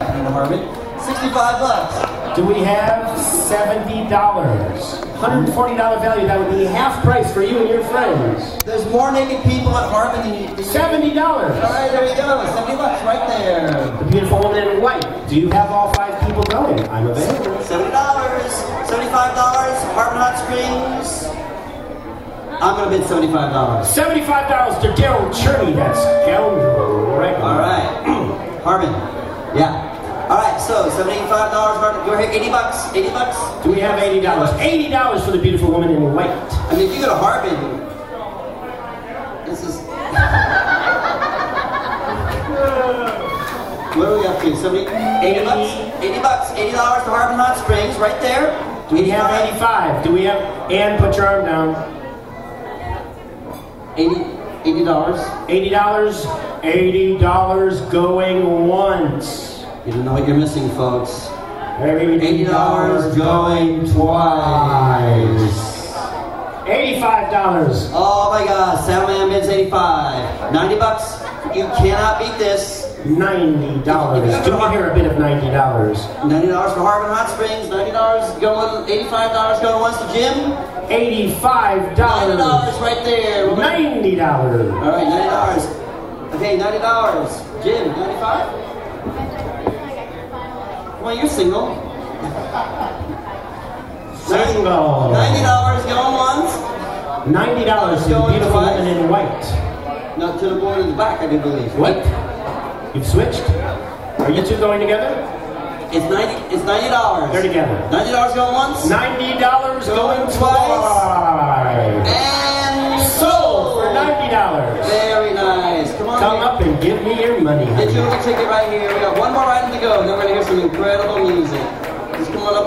Harmon. $65. Do we have $70? $140 value. That would be half price for you and your friends. There's more naked people at Harmon than you. $70. All right, there we go. $70 right there. The beautiful woman in white. Do you have all 5 people going? I'm available. $70. $75. Harmon Hot Springs. I'm gonna bid $75. $75 to Daryl Cherney. That's scoundrel regular. All right, Harmon. Yeah. All right, so $75. Harmon. Go ahead. $80. $80. Do we have $80? $80 for the beautiful woman in white. I mean, if you go to Harmon, this is. What are we up to? 70, $80? $80. $80 to Harmon Hot Springs, right there. Do we have 85? Do we have? Ann, put your arm down. $80. $80. $80 going once. You don't know what you're missing, folks. $80 going twice. $85. Oh my God, Salman bids $85. $90. You cannot beat this. $90. Do we hear a bit of $90? $90 for Harmon Hot Springs. $90 going. $85 going once to Jim. $85. $90 right there. $90. All right, $90. Okay, $90. Jim, $95. Well, you're single. Single. $90 going once. $90 to the beautiful woman in white. No, to the board in the back, I do believe. What? You've switched? Are you two going together? It's $90. They're together. $90 going once. $90 going twice. And sold for $90. Very nice. Come on. Come up and give me your money. Get your ticket right here. We got one more item to go, and then we're going to hear some incredible music. Just come on up.